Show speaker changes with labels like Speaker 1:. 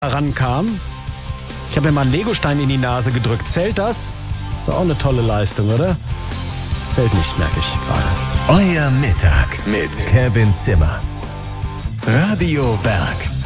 Speaker 1: rankam. Ich habe mir mal einen Legostein in die Nase gedrückt. Zählt das? Ist doch auch eine tolle Leistung, oder? Zählt nicht, merke ich gerade.
Speaker 2: Euer Mittag mit Kevin Zimmer. Radio Berg.